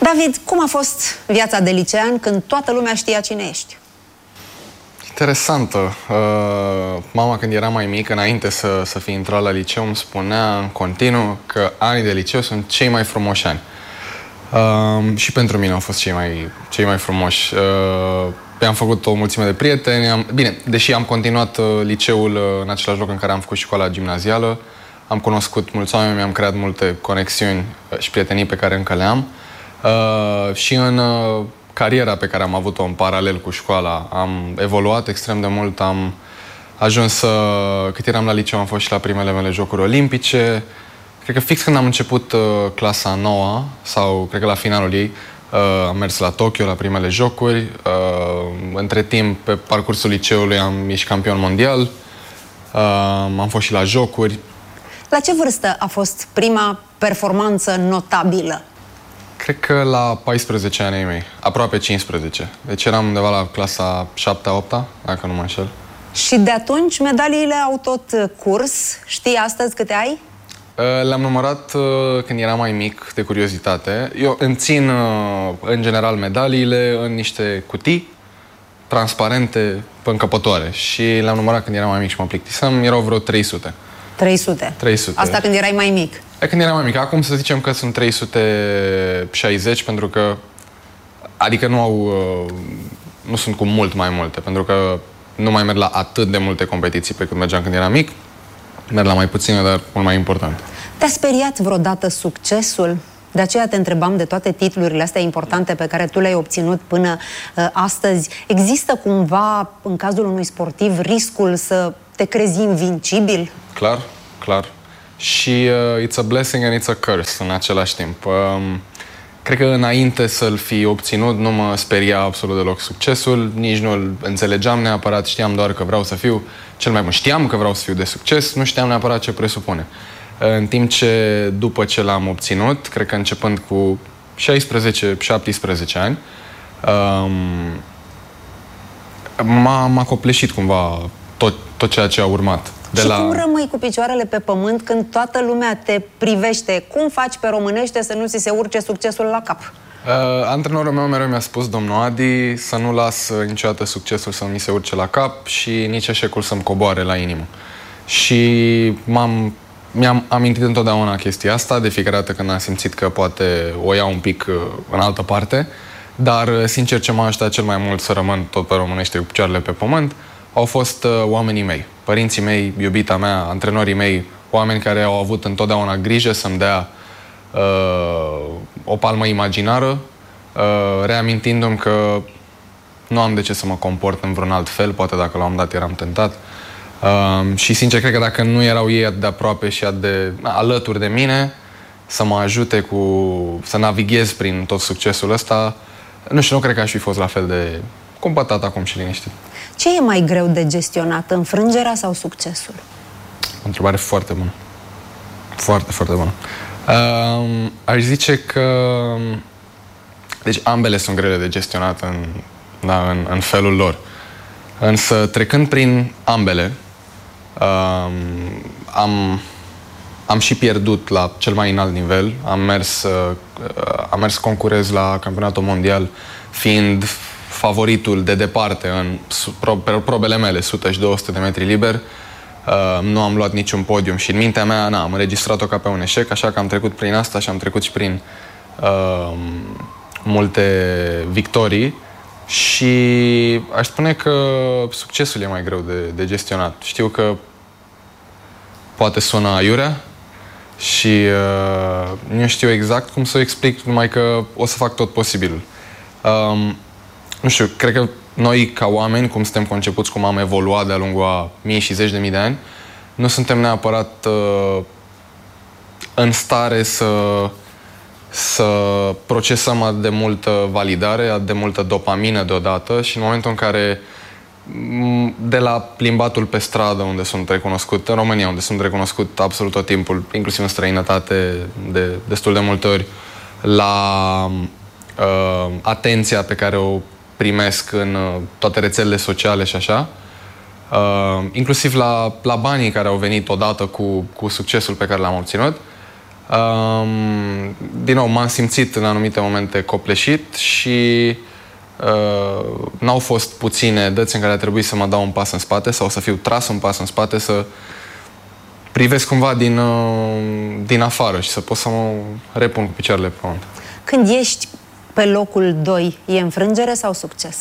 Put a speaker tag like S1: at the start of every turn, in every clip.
S1: David, cum a fost viața de licean când toată lumea știa cine ești?
S2: Interesantă. Mama, când era mai mică, înainte să fi intrat la liceu, îmi spunea în continuu că anii de liceu sunt cei mai frumoși ani. Și pentru mine au fost cei mai frumoși. Am făcut o mulțime de prieteni. Bine, deși am continuat liceul în același loc în care am făcut școala gimnazială, am cunoscut mulți oameni, mi-am creat multe conexiuni și prietenii pe care încă le am. Și în cariera pe care am avut-o în paralel cu școala am evoluat extrem de mult. Am ajuns cât eram la liceu, am fost și la primele mele jocuri olimpice. Cred că fix când am început clasa 9 sau cred că la finalul ei, am mers la Tokyo la primele jocuri. Între timp, pe parcursul liceului am ieșit campion mondial. Am fost și la jocuri.
S1: La ce vârstă a fost prima performanță notabilă?
S2: Cred că la 14 ani mei, aproape 15. Deci eram undeva la clasa 7-8, dacă nu mă înșel.
S1: Și de atunci medaliile au tot curs. Știi astăzi câte ai?
S2: Le-am numărat când eram mai mic, de curiozitate. Eu îmi țin, în general, medaliile în niște cutii transparente, pe încăpătoare. Și le-am numărat când eram mai mic și mă plictiseam. Erau vreo 300.
S1: 300? 300. Asta când erai mai mic?
S2: Când eram mai mic. Acum să zicem că sunt 360, pentru că... Adică nu sunt cu mult mai multe, pentru că nu mai merg la atât de multe competiții pe cât mergeam când eram mic. Merg la mai puține, dar mult mai important.
S1: Te-a speriat vreodată succesul? De aceea te întrebam de toate titlurile astea importante pe care tu le-ai obținut până astăzi. Există cumva, în cazul unui sportiv, riscul să te crezi invincibil?
S2: Clar, clar. Și it's a blessing and it's a curse în același timp. Cred că înainte să-l fi obținut nu mă speria absolut deloc succesul, nici nu-l înțelegeam neapărat, știam doar că vreau să fiu cel mai bun. Știam că vreau să fiu de succes, nu știam neapărat ce presupune. În timp ce după ce l-am obținut, cred că începând cu 16-17 ani, m-a copleșit cumva tot ceea ce a urmat.
S1: Cum rămâi cu picioarele pe pământ când toată lumea te privește? Cum faci pe românește să nu ți se urce succesul la cap?
S2: Antrenorul meu mereu mi-a spus, domnul Adi, să nu las niciodată succesul să mi se urce la cap și nici eșecul să-mi coboare la inimă. Și mi-am amintit întotdeauna chestia asta, de fiecare dată când am simțit că poate o iau un pic în altă parte, dar sincer ce m-a ajutat cel mai mult să rămân tot pe românește cu picioarele pe pământ au fost oamenii mei, părinții mei, iubita mea, antrenorii mei, oameni care au avut întotdeauna grijă să-mi dea o palmă imaginară, reamintindu-mi că nu am de ce să mă comport în vreun alt fel, poate dacă la un moment dat eram tentat. Și sincer, cred că dacă nu erau ei atât de aproape și atât de alături de mine, să mă ajute să navighez prin tot succesul ăsta, nu știu, nu cred că aș fi fost la fel de cumpătat acum și liniștit.
S1: Ce e mai greu de gestionat, înfrângerea sau succesul?
S2: O întrebare foarte bună. Foarte, foarte bună. Aș zice că... Deci ambele sunt grele de gestionat în felul lor. Însă, trecând prin ambele, am și pierdut la cel mai înalt nivel. Am mers să concurez la campionatul mondial, fiind favoritul de departe în probele mele, 100 și 200 de metri liber. Nu am luat niciun podium și în mintea mea am înregistrat-o ca pe un eșec, așa că am trecut prin asta și am trecut și prin multe victorii și aș spune că succesul e mai greu de gestionat. Știu că poate suna aiurea și nu știu exact cum să o explic, numai că o să fac tot posibilul. Nu știu, cred că noi ca oameni, cum suntem concepuți, cum am evoluat de-a lungul a mii și zeci de mii de ani, nu suntem neapărat în stare să procesăm atât de multă validare, atât de multă dopamină deodată și în momentul în care de la plimbatul pe stradă, unde sunt recunoscut, în România, unde sunt recunoscut absolut tot timpul, inclusiv în străinătate, de destul de multe ori, la atenția pe care o primesc în toate rețelele sociale și așa, inclusiv la banii care au venit odată cu succesul pe care l-am obținut, Din nou, m-am simțit în anumite momente copleșit și n-au fost puține dăți în care a trebuit să mă dau un pas în spate sau să fiu tras un pas în spate, să privesc cumva din afară și să pot să mă repun cu picioarele pe pământ.
S1: Când ești pe locul 2, e înfrângere sau succes?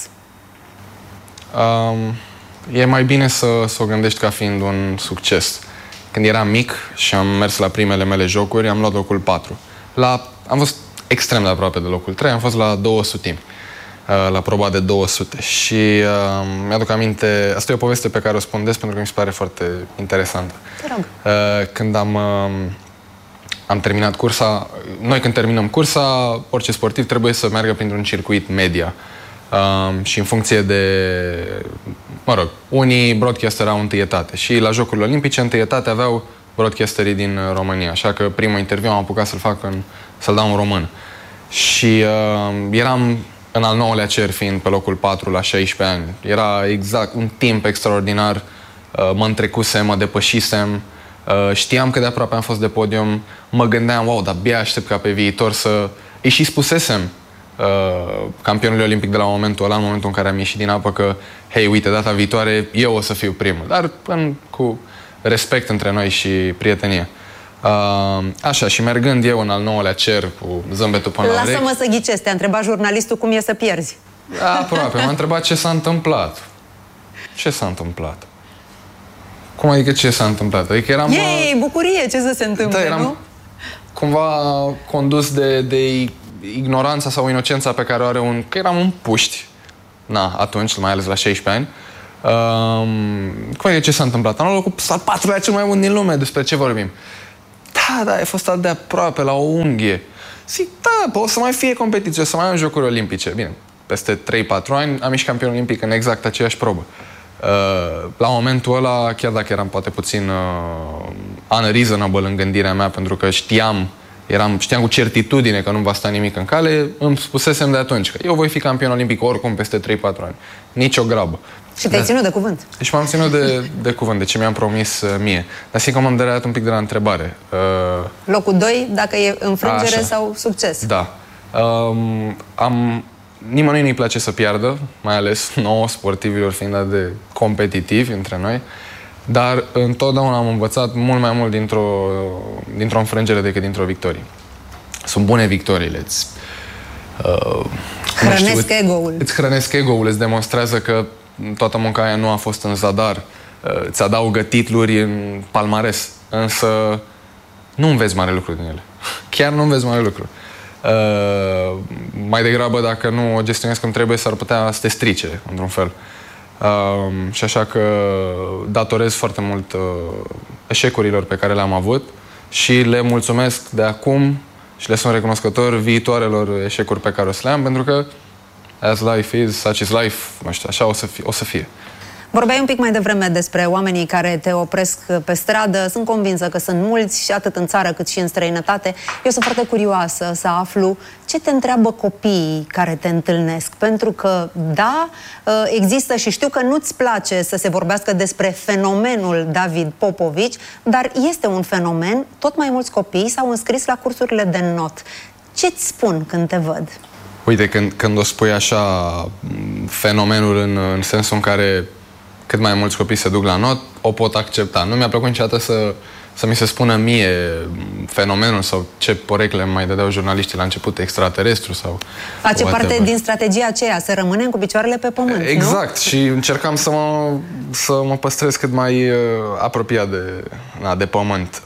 S2: E mai bine să o gândești ca fiind un succes. Când eram mic și am mers la primele mele jocuri, am luat locul 4. Am fost extrem de aproape de locul 3, am fost la 200, la proba de 200. Și mi-aduc aminte, asta e o poveste pe care o spun des pentru că mi se pare foarte interesantă.
S1: Te rog.
S2: Când am terminat cursa, noi când terminăm cursa, orice sportiv trebuie să meargă printr-un circuit media. Și în funcție de, unii broadcaster au întâietate și la Jocurile Olimpice întâietate aveau broadcasterii din România, așa că primul interviu am apucat să-l dau în român. Și eram în al 9-lea cer, fiind pe locul 4 la 16 ani. Era exact un timp extraordinar, mă întrecusem, mă depășisem, știam că de aproape am fost de podium, mă gândeam, wow, dar abia aștept ca pe viitor să... Îi și spusesem campionului olimpic de la momentul ăla, în momentul în care am ieșit din apă, că, hei, uite, data viitoare eu o să fiu primul. Dar cu respect între noi și prietenie. Așa, și mergând eu în al 9-lea cer cu zâmbetul până la urechi...
S1: Lasă-mă să ghicesc, te-a întrebat jurnalistul cum e să pierzi.
S2: Aproape, m-a întrebat ce s-a întâmplat. Ce s-a întâmplat? Cum adică ce s-a întâmplat? Adică eram...
S1: Ei, bucurie, ce să se întâmple,
S2: eram
S1: nu?
S2: Cumva condus de ignoranța sau inocența pe care o are că eram un puști. Atunci, mai ales la 16 ani. Cum e ce s-a întâmplat? Am luat locul al 4-lea cel mai bun din lume. Despre ce vorbim? Da, ai fost atât de aproape, la o unghie. Zic, da, o să mai fie competiție, o să mai am Jocuri Olimpice. Bine, peste 3-4 ani am ieșit campion olimpic în exact aceeași probă. La momentul ăla, chiar dacă eram poate puțin unreasonable în gândirea mea, pentru că știam cu certitudine că nu va sta nimic în cale, îmi spusesem de atunci că eu voi fi campion olimpic oricum peste 3-4 ani. Nici o grabă.
S1: Și te-ai ținut de cuvânt.
S2: Deci m-am ținut de cuvânt, de ce mi-am promis mie. Dar sigur că m-am deraiat un pic de la întrebare.
S1: Locul 2, dacă e înfrângere sau succes.
S2: Da. Nimănui nu-i place să piardă, mai ales nouă sportivilor fiind de competitivi între noi. Dar întotdeauna am învățat mult mai mult dintr-o înfrângere decât dintr-o victorie. Sunt bune victoriile.
S1: Hrănesc ego-ul.
S2: Îți hrănesc ego-ul, îți demonstrează că toată munca aia nu a fost în zadar. Îți adaugă titluri în palmares. Însă nu înveți mare lucru din ele. Chiar nu înveți mare lucru. Mai degrabă, dacă nu o gestionezi cum trebuie, s-ar putea să te strice, într-un fel. Și așa că datorez foarte mult eșecurilor pe care le-am avut și le mulțumesc de acum și le sunt recunoscător viitoarelor eșecuri pe care o să le am, pentru că as life is, such is life, nu știu, așa o să fie.
S1: Vorbeai un pic mai devreme despre oamenii care te opresc pe stradă. Sunt convinsă că sunt mulți, și atât în țară cât și în străinătate. Eu sunt foarte curioasă să aflu ce te întreabă copiii care te întâlnesc. Pentru că, da, există și știu că nu-ți place să se vorbească despre fenomenul David Popovici, dar este un fenomen. Tot mai mulți copii s-au înscris la cursurile de not. Ce-ți spun când te văd?
S2: Uite, când o spui așa, fenomenul în sensul în care cât mai mulți copii se duc la not, o pot accepta. Nu mi-a plăcut niciodată să mi se spună mie fenomenul sau ce porecle mai dădeau jurnaliștii la început, extraterestru sau...
S1: Face parte din strategia aceea, să rămânem cu picioarele pe pământ,
S2: exact,
S1: nu?
S2: Și încercam să mă păstrez cât mai apropiat de pământ.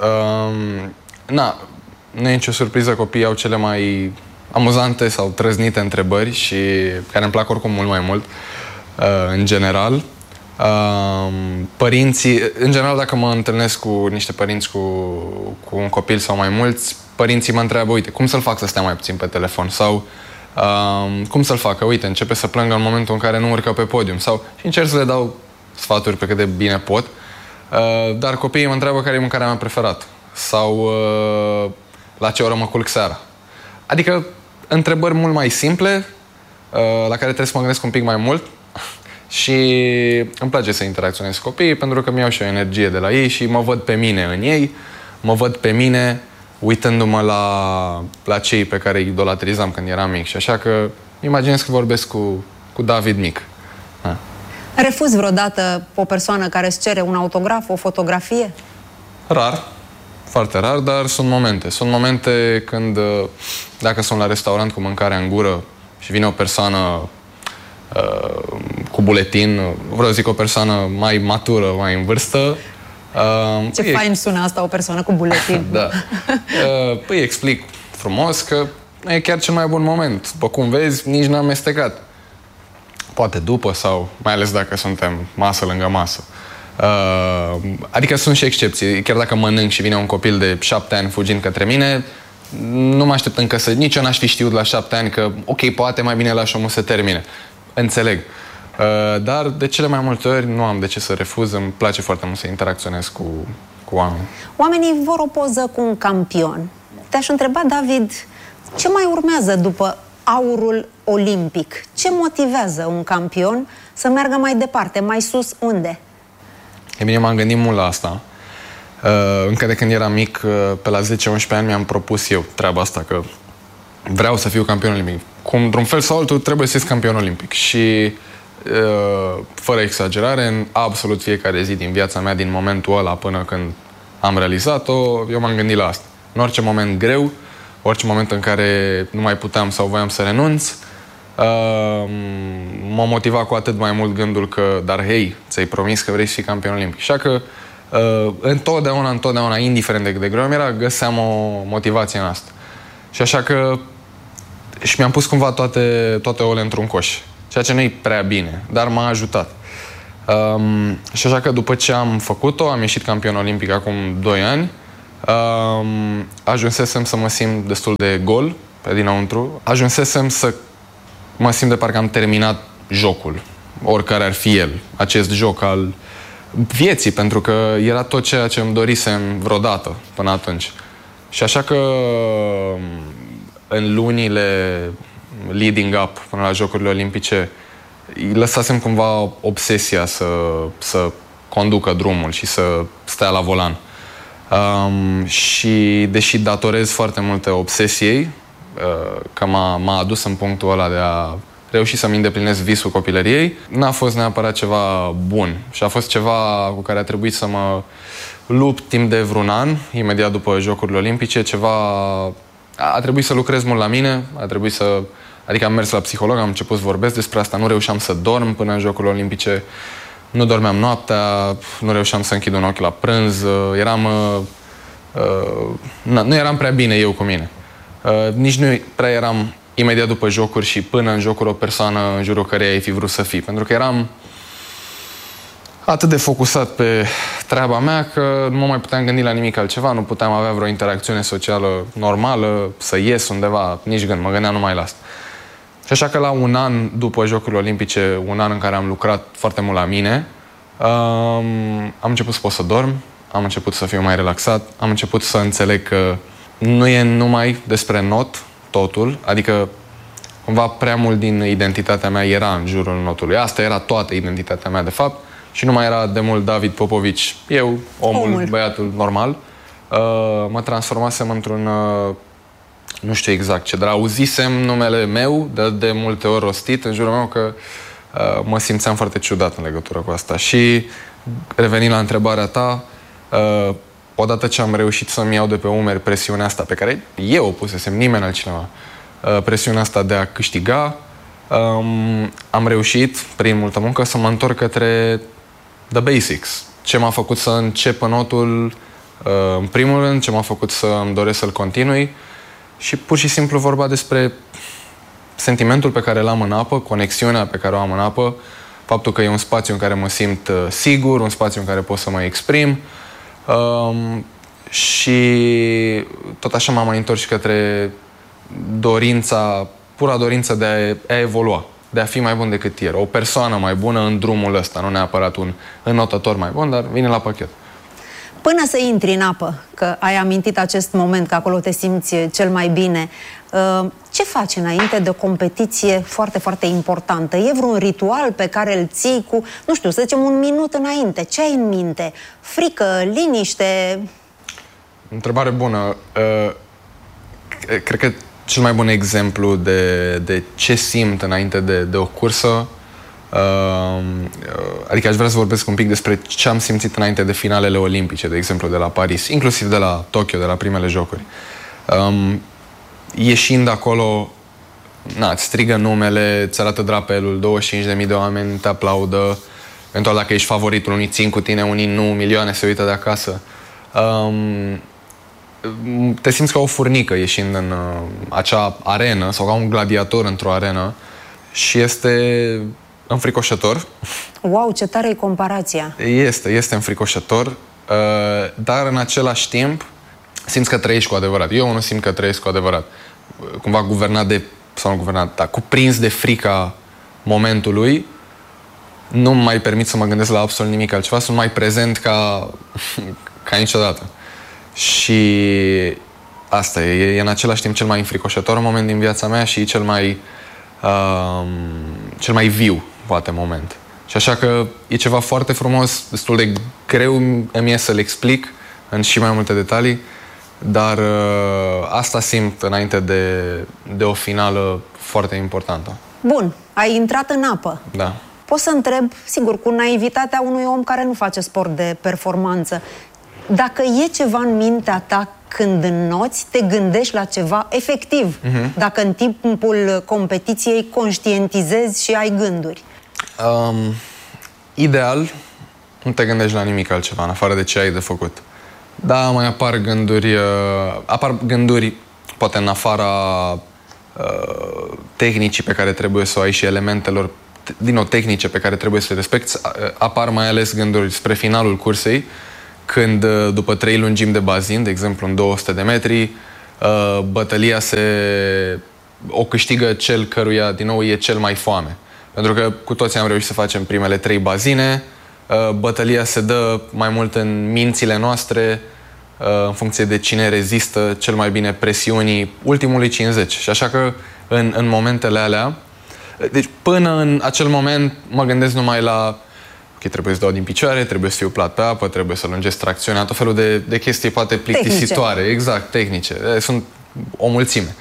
S2: Nu e nicio surpriză, copiii au cele mai amuzante sau trăznite întrebări și care îmi plac oricum mult mai mult, în general. Părinții, în general, dacă mă întâlnesc cu niște părinți cu un copil sau mai mulți, părinții mă întreabă, uite, cum să-l fac să stea mai puțin pe telefon? Sau cum să-l facă? Uite, începe să plângă în momentul în care nu urcă pe podium. Sau, și încerc să le dau sfaturi pe cât de bine pot, dar copiii mă întreabă care e mâncarea mea preferată. Sau la ce oră mă culc seara. Adică întrebări mult mai simple, la care trebuie să mă gândesc un pic mai mult. Și îmi place să interacționez cu copiii pentru că mi-au și o energie de la ei și mă văd pe mine în ei, mă văd pe mine uitându-mă la cei pe care îi idolatrizam când eram mic. Și așa că imaginez că vorbesc cu David mic. Da.
S1: Refuzi vreodată o persoană care îți cere un autograf, o fotografie?
S2: Rar, foarte rar, dar sunt momente. Sunt momente când, dacă sunt la restaurant cu mâncarea în gură și vine o persoană cu buletin, vreau să zic o persoană mai matură, mai în vârstă.
S1: Ce fain sună asta, o persoană cu buletin.
S2: Da. Îi explic frumos că nu e chiar cel mai bun moment. După cum vezi, nici n-am amestecat. Poate după sau mai ales dacă suntem masă lângă masă. Adică sunt și excepții. Chiar dacă mănânc și vine un copil de 7 ani fugind către mine, nu mă aștept încă să... Nici eu n-aș fi știut la 7 ani că, ok, poate mai bine lași omul să termine. Înțeleg. Dar de cele mai multe ori nu am de ce să refuz. Îmi place foarte mult să interacționez cu oameni.
S1: Oamenii vor o poză cu un campion. Te-aș întreba, David, ce mai urmează după aurul olimpic? Ce motivează un campion să meargă mai departe, mai sus, unde?
S2: E bine, m-am gândit mult la asta. Încă de când eram mic, pe la 10-11 ani, mi-am propus eu treaba asta, că vreau să fiu campion olimpic. Cum, într-un fel sau altul, trebuie să fii campion olimpic. Și, fără exagerare, în absolut fiecare zi din viața mea, din momentul ăla până când am realizat-o, eu m-am gândit la asta. În orice moment greu, orice moment în care nu mai puteam sau voiam să renunț, m-a motivat cu atât mai mult gândul că, dar hei, ți-ai promis că vrei să fii campion olimpic. Așa că întotdeauna, indiferent de cât de greu mi era, găseam o motivație în asta. Și așa că și mi-am pus cumva toate ouăle într-un coș. Ceea ce nu e prea bine, dar m-a ajutat. Și așa că după ce am făcut-o, am ieșit campion olimpic acum 2 ani, ajunsesem să mă simt destul de gol pe dinăuntru, ajunsesem să mă simt de parcă am terminat jocul, oricare ar fi el, acest joc al vieții, pentru că era tot ceea ce îmi dorisem vreodată până atunci. Și așa că în lunile leading up până la Jocurile Olimpice lăsasem cumva obsesia să conducă drumul și să stea la volan. Și deși datorez foarte multe obsesiei, că m-a adus în punctul ăla de a reuși să-mi îndeplinesc visul copilăriei, n-a fost neapărat ceva bun. Și a fost ceva cu care a trebuit să mă lupt timp de vreun an, imediat după Jocurile Olimpice, a trebuit să lucrez mult la mine, adică am mers la psiholog, am început să vorbesc despre asta, nu reușeam să dorm până în Jocurile Olimpice, nu dormeam noaptea, nu reușeam să închid un ochi la prânz, nu eram prea bine eu cu mine. Nici nu prea eram imediat după jocuri și până în jocuri o persoană în jurul căreia ai fi vrut să fii. Pentru că eram atât de focusat pe treaba mea că nu mă mai puteam gândi la nimic altceva, nu puteam avea vreo interacțiune socială normală, să ies undeva, nici gând, mă gândeam numai la asta. Și așa că la un an după Jocurile Olimpice, un an în care am lucrat foarte mult la mine, am început să pot să dorm, am început să fiu mai relaxat, am început să înțeleg că nu e numai despre not totul, adică cumva prea mult din identitatea mea era în jurul notului. Asta era toată identitatea mea, de fapt, și nu mai era de mult David Popovici, eu, omul. Băiatul normal. Mă transformasem într-un, nu știu exact ce, dar auzisem numele meu de multe ori rostit în jurul meu că mă simțeam foarte ciudat în legătură cu asta. Și revenind la întrebarea ta, odată ce am reușit să-mi iau de pe umeri presiunea asta pe care eu o pusesem, nimeni altcineva, presiunea asta de a câștiga, am reușit, prin multă muncă, să mă întorc către the basics. Ce m-a făcut să încep notul în primul rând, ce m-a făcut să îmi doresc să-l continui și pur și simplu vorba despre sentimentul pe care l-am în apă, conexiunea pe care o am în apă, faptul că e un spațiu în care mă simt sigur, un spațiu în care pot să mă exprim, și tot așa m-am mai întors către pura dorință de a evolua, de a fi mai bun decât ieri. O persoană mai bună în drumul ăsta, nu neapărat un înnotător mai bun, dar vine la pachet.
S1: Până să intri în apă, că ai amintit acest moment, că acolo te simți cel mai bine, ce faci înainte de o competiție foarte, foarte importantă? E vreun ritual pe care îl ții cu, nu știu, să zicem un minut înainte? Ce ai în minte? Frică, liniște?
S2: întrebare bună. Cred că cel mai bun exemplu de ce simt înainte de o cursă, adică aș vrea să vorbesc un pic despre ce am simțit înainte de finalele olimpice, de exemplu de la Paris, inclusiv de la Tokyo, de la primele jocuri. Ieșind acolo, îți strigă numele, îți arată drapelul, 25.000 de oameni te aplaudă, eventual dacă ești favoritul, unii țin cu tine, unii nu, milioane se uită de acasă. Te simți ca o furnică ieșind în acea arenă sau ca un gladiator într-o arenă și este înfricoșător.
S1: Wow, ce tare e comparația!
S2: Este înfricoșător, dar în același timp simți că trăiești cu adevărat. Eu nu simt că trăiesc cu adevărat. Cumva cuprins de frica momentului, nu mai permit să mă gândesc la absolut nimic altceva, sunt mai prezent ca niciodată. Și asta e în același timp cel mai înfricoșător moment din viața mea și cel mai viu, poate, moment. Și așa că e ceva foarte frumos, destul de greu îmi e să-l explic în și mai multe detalii, dar asta simt înainte de o finală foarte importantă.
S1: Bun, ai intrat în apă.
S2: Da.
S1: Pot să întreb, sigur, cu naivitatea unui om care nu face sport de performanță, dacă e ceva în mintea ta când înnoți, te gândești la ceva efectiv. Dacă în timpul competiției conștientizezi și ai gânduri.
S2: Ideal, nu te gândești la nimic altceva, în afară de ce ai de făcut. Da, mai apar gânduri, poate în afara tehnicii pe care trebuie să o ai și elementelor, din nou, tehnice pe care trebuie să le respecti, apar mai ales gânduri spre finalul cursei, când după 3 lungimi de bazin, de exemplu în 200 de metri, bătălia o câștigă cel căruia, din nou, e cel mai foame. Pentru că cu toții am reușit să facem primele 3 bazine, bătălia se dă mai mult în mințile noastre, în funcție de cine rezistă cel mai bine presiunii ultimului 50. Și așa că în momentele alea, deci până în acel moment mă gândesc numai la trebuie să dau din picioare, trebuie să fiu plat pe apă, trebuie să lungesc tracțiunea, tot felul de chestii poate plictisitoare. Tehnice. Exact, tehnice. Sunt o mulțime.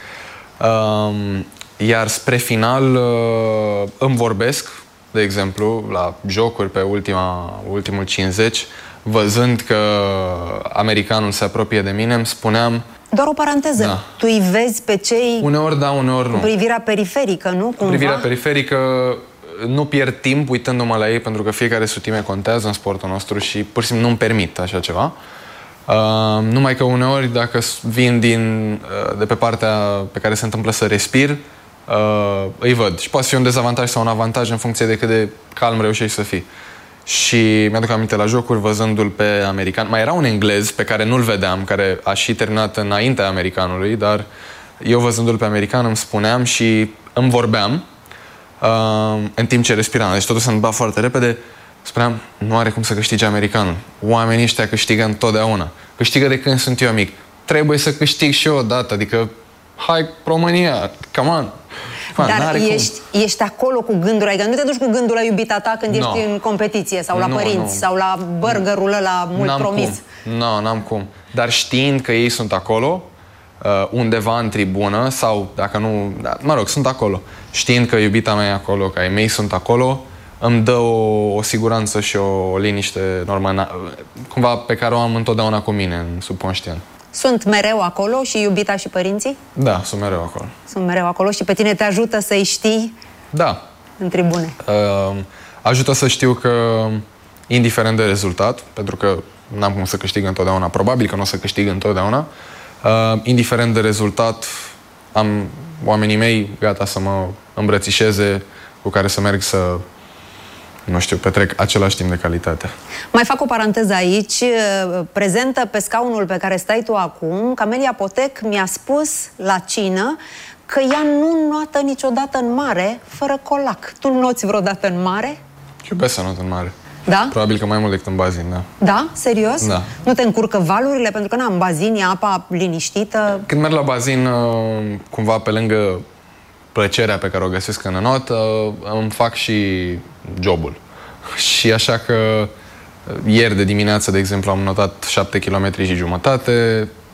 S2: Iar spre final îmi vorbesc, de exemplu, la jocuri pe ultimul 50, văzând că americanul se apropie de mine, îmi spuneam...
S1: Doar o paranteză. Da. Tu îi vezi pe cei...
S2: Uneori da, uneori nu.
S1: Cu privirea periferică, nu? Cumva?
S2: Cu privirea periferică nu pierd timp uitându-mă la ei, pentru că fiecare sutime contează în sportul nostru și pur și simplu nu-mi permit așa ceva. Numai că uneori, dacă vin de pe partea pe care se întâmplă să respir, îi văd. Și poate fi un dezavantaj sau un avantaj în funcție de cât de calm reușești să fii. Și mi-aduc aminte la jocuri, văzându-l pe american. Mai era un englez pe care nu-l vedeam, care a și terminat înaintea americanului, dar eu văzându-l pe american îmi spuneam și îmi vorbeam în timp ce respiram. Deci totul se îmbia foarte repede. Spuneam, nu are cum să câștige americanul. Oamenii ăștia câștigă întotdeauna. Câștigă de când sunt eu mic. Trebuie să câștig și eu odată. Adică, hai, România, come on.
S1: Dar ești acolo cu gândul, adică nu te duci cu gândul la iubita ta când ești în competiție sau la părinți sau la burgerul ăla mult promis.
S2: N-am cum. Dar știind că ei sunt acolo, undeva în tribună sau dacă nu, mă rog, sunt acolo. Știind că iubita mea e acolo, că ai mei sunt acolo, îmi dă o siguranță și o liniște normală, cumva pe care o am întotdeauna cu mine în subconștient.
S1: Sunt mereu acolo și iubita și părinții?
S2: Da, sunt mereu acolo.
S1: Sunt mereu acolo și pe tine te ajută să-i știi?
S2: Da.
S1: În tribune?
S2: Ajută să știu că, indiferent de rezultat, pentru că n-am cum să câștig întotdeauna, probabil că nu o să câștig întotdeauna, indiferent de rezultat, am oamenii mei gata să mă îmbrățișeze, cu care să merg să, nu știu, petrec același timp de calitate.
S1: Mai fac o paranteză aici. Prezentă pe scaunul pe care stai tu acum, Camelia Potec mi-a spus la cină că ea nu noată niciodată în mare fără colac. Tu noți vreodată în mare?
S2: Iubesc să not în mare.
S1: Da?
S2: Probabil că mai mult decât în bazin, da.
S1: Da? Serios? Da. Nu te încurcă valurile? Pentru că în bazin e apa liniștită.
S2: Când merg la bazin, cumva pe lângă plăcerea pe care o găsesc în not, îmi fac și jobul. Și așa că ieri de dimineață, de exemplu, am notat 7 km și jumătate,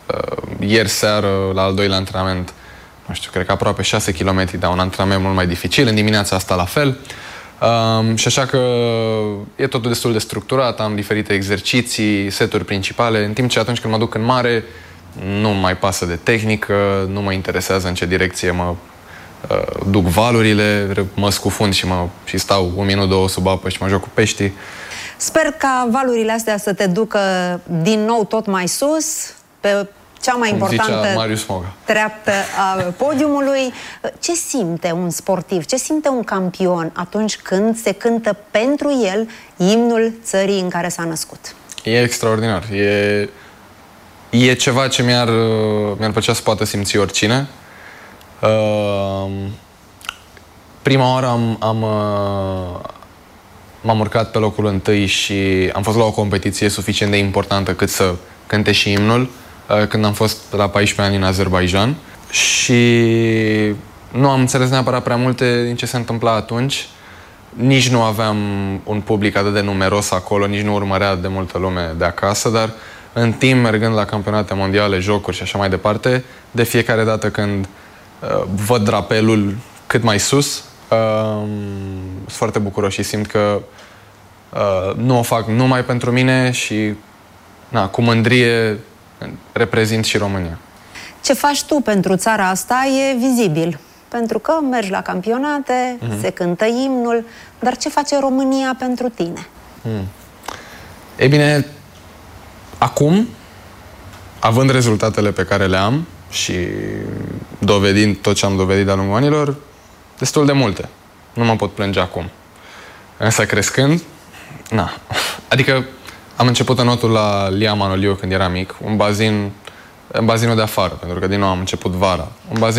S2: Ieri seară, la al doilea antrenament, nu știu, cred că aproape 6 km, dar un antrenament mult mai dificil. În dimineața asta la fel. Și așa că e totul destul de structurat, am diferite exerciții, seturi principale, în timp ce atunci când mă duc în mare, nu mai pasă de tehnică, nu mă interesează în ce direcție mă duc valurile, mă scufund și stau un minut, două sub apă și mă joc cu peștii.
S1: Sper ca valurile astea să te ducă din nou tot mai sus, pe cea mai importantă treaptă a podiumului. Ce simte un sportiv, ce simte un campion atunci când se cântă pentru el imnul țării în care s-a născut?
S2: E extraordinar. E ceva ce mi-ar plăcea să poată simți oricine. Prima oară m-am urcat pe locul întâi și am fost la o competiție suficient de importantă cât să cânte și imnul, când am fost la 14 ani în Azerbaijan și nu am înțeles neapărat prea multe din ce se întâmpla atunci. Nici nu aveam un public atât de numeros acolo, nici nu urmărea de multă lume de acasă, dar în timp, mergând la campionate mondiale, jocuri și așa mai departe, de fiecare dată când văd drapelul cât mai sus, sunt foarte bucuros și simt că nu o fac numai pentru mine și cu mândrie reprezint și România.
S1: Ce faci tu pentru țara asta e vizibil, pentru că mergi la campionate, se cântă imnul, dar ce face România pentru tine?
S2: Ei bine, acum, având rezultatele pe care le am și dovedind tot ce am dovedit de-a lungul anilor, destul de multe. Nu mă pot plânge acum. Însă crescând, adică am început înotul la Lia Manoliu când eram mic, în bazinul de afară, pentru că din nou am început vara. Un bazin